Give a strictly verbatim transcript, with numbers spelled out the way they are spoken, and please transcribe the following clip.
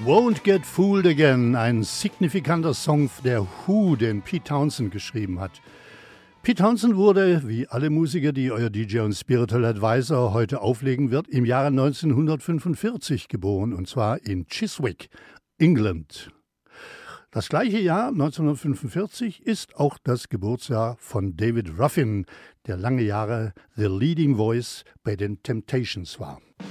Won't Get Fooled Again, ein signifikanter Song der Who, den Pete Townshend geschrieben hat. Pete Townshend wurde, wie alle Musiker, die euer D J und Spiritual Advisor heute auflegen wird, im Jahre neunzehnhundertfünfundvierzig geboren, und zwar in Chiswick, England. Das gleiche Jahr, neunzehnhundertfünfundvierzig, ist auch das Geburtsjahr von David Ruffin, der lange Jahre The Leading Voice bei den Temptations war.